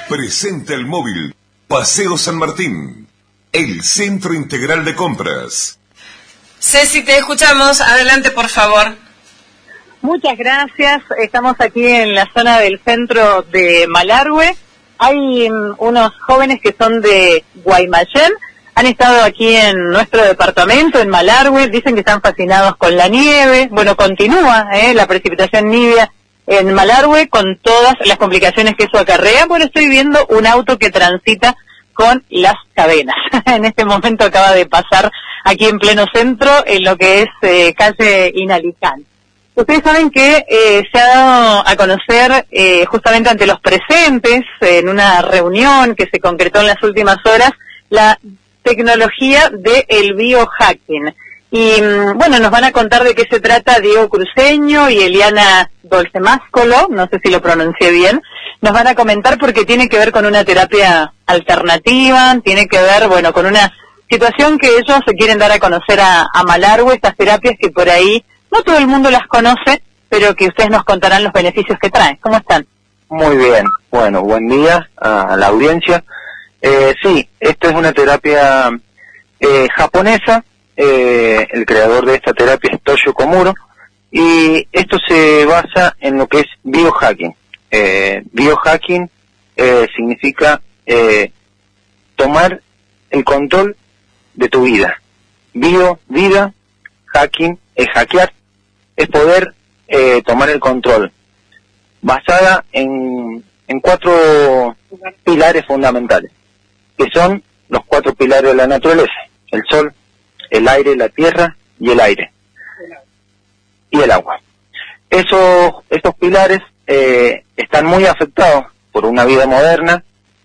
Presenta el móvil Paseo San Martín, el centro integral de compras. Ceci, te escuchamos. Adelante, por favor. Muchas gracias. Estamos aquí en la zona del centro de Malargüe. Hay unos jóvenes que son de Guaymallén. Han estado aquí en nuestro departamento, en Malargüe. Dicen que están fascinados con la nieve. Bueno, continúa la precipitación nibia en Malargüe con todas las complicaciones que eso acarrea. Bueno, estoy viendo un auto que transita con las cadenas. En este momento acaba de pasar aquí en pleno centro, en lo que es calle Inalicán. Ustedes saben que se ha dado a conocer justamente ante los presentes, en una reunión que se concretó en las últimas horas, la tecnología del biohacking. Y bueno, nos van a contar de qué se trata Diego Cruceño y Eliana Dolcemáscolo, no sé si lo pronuncié bien. Nos van a comentar porque tiene que ver con una terapia alternativa, tiene que ver, bueno, con una situación que ellos se quieren dar a conocer a Malargüe, estas terapias que por ahí no todo el mundo las conoce, pero que ustedes nos contarán los beneficios que traen. ¿Cómo están? Muy bien. Bueno, buen día a la audiencia. Sí, esto es una terapia japonesa. El creador de esta terapia es Toyo Komuro. Y esto se basa en lo que es biohacking. Biohacking significa tomar el control de tu vida. Vida, hacking es hackear, es poder tomar el control, basada en 4 pilares fundamentales, que son los 4 pilares de la naturaleza: el sol, el aire, la tierra y el aire, y el agua. Estos pilares están muy afectados por una vida moderna.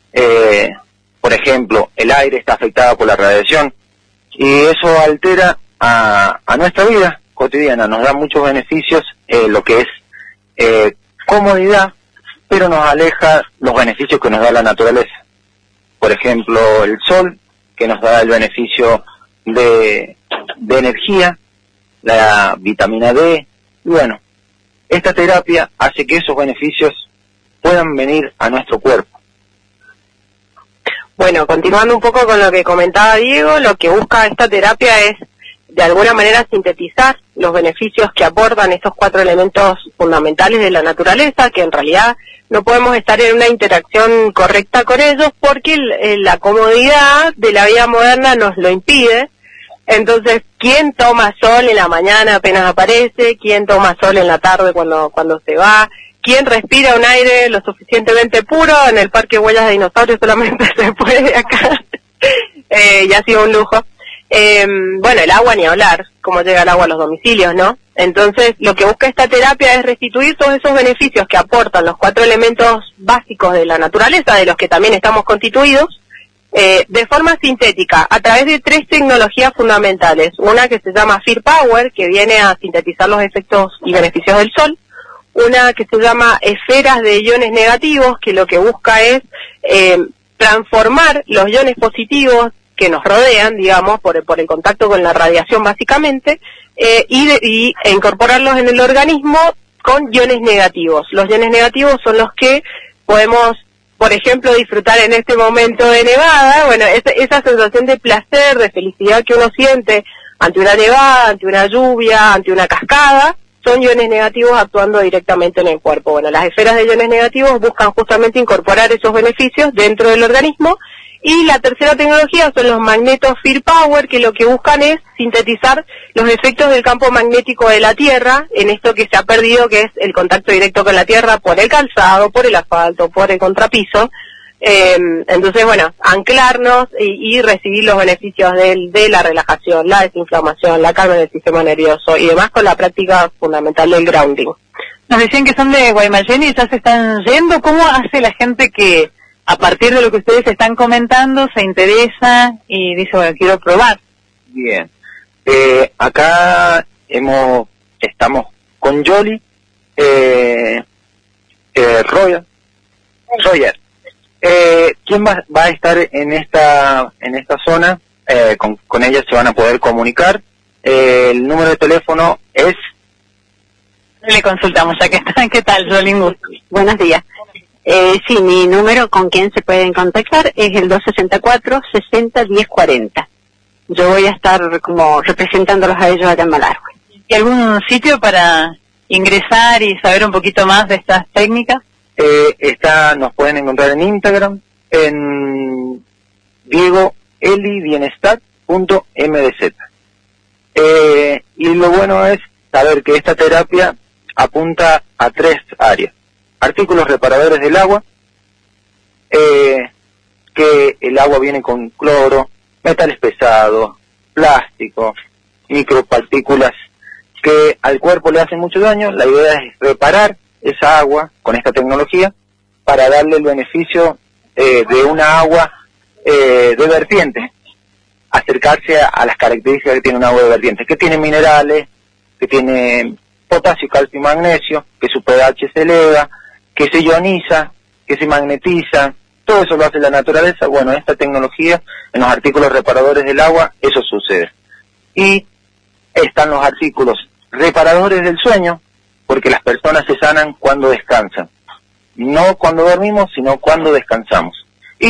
Por ejemplo, el aire está afectado por la radiación, y eso altera a nuestra vida cotidiana. Nos da muchos beneficios, lo que es comodidad, pero nos aleja los beneficios que nos da la naturaleza. Por ejemplo, el sol, que nos da el beneficio de energía, la vitamina D, y bueno, esta terapia hace que esos beneficios puedan venir a nuestro cuerpo. Bueno, continuando un poco con lo que comentaba Diego, lo que busca esta terapia es de alguna manera sintetizar los beneficios que aportan estos 4 elementos fundamentales de la naturaleza, que en realidad no podemos estar en una interacción correcta con ellos porque la comodidad de la vida moderna nos lo impide. Entonces, ¿quién toma sol en la mañana apenas aparece? ¿Quién toma sol en la tarde cuando se va? ¿Quién respira un aire lo suficientemente puro? En el Parque Huellas de Dinosaurios solamente se puede acá. Y ha sido un lujo. Bueno, el agua ni hablar, cómo llega el agua a los domicilios, ¿no? Entonces, lo que busca esta terapia es restituir todos esos beneficios que aportan los 4 elementos básicos de la naturaleza, de los que también estamos constituidos, de forma sintética, a través de 3 tecnologías fundamentales. Una que se llama Fear Power, que viene a sintetizar los efectos y beneficios del sol. Una que se llama esferas de iones negativos, que lo que busca es transformar los iones positivos que nos rodean, digamos, por el contacto con la radiación básicamente, y incorporarlos en el organismo con iones negativos. Los iones negativos son los que podemos, por ejemplo, disfrutar en este momento de nevada. Bueno, esa sensación de placer, de felicidad que uno siente ante una nevada, ante una lluvia, ante una cascada, son iones negativos actuando directamente en el cuerpo. Bueno, las esferas de iones negativos buscan justamente incorporar esos beneficios dentro del organismo. Y la tercera tecnología son los magnetos Fear Power, que lo que buscan es sintetizar los efectos del campo magnético de la Tierra, en esto que se ha perdido, que es el contacto directo con la Tierra por el calzado, por el asfalto, por el contrapiso. Entonces, bueno, anclarnos y recibir los beneficios de la relajación, la desinflamación, la calma del sistema nervioso y demás con la práctica fundamental del grounding. Nos decían que son de Guaymallén y ya se están yendo. ¿Cómo hace la gente que, a partir de lo que ustedes están comentando, se interesa y dice, bueno, quiero probar? Bien. Acá estamos con Yoli, Roger. ¿Quién va a estar en esta zona? Con ella se van a poder comunicar. El número de teléfono es... Le consultamos, ya que están. ¿Qué tal, Yoli? Buenos días. Sí, mi número con quien se pueden contactar es el 264-60-1040. Yo voy a estar como representándolos a ellos acá en Malargüe. ¿Y algún sitio para ingresar y saber un poquito más de estas técnicas? Nos pueden encontrar en Instagram, en diegoelibienestar.mdz. Y lo bueno es saber que esta terapia apunta a 3 áreas. Artículos reparadores del agua, que el agua viene con cloro, metales pesados, plástico, micropartículas que al cuerpo le hacen mucho daño. La idea es reparar esa agua con esta tecnología para darle el beneficio de una agua de vertiente, acercarse a las características que tiene un agua de vertiente, que tiene minerales, que tiene potasio, calcio y magnesio, que su pH se eleva, que se ioniza, que se magnetiza. Todo eso lo hace la naturaleza. Bueno, esta tecnología, en los artículos reparadores del agua, eso sucede. Y están los artículos reparadores del sueño, porque las personas se sanan cuando descansan. No cuando dormimos, sino cuando descansamos.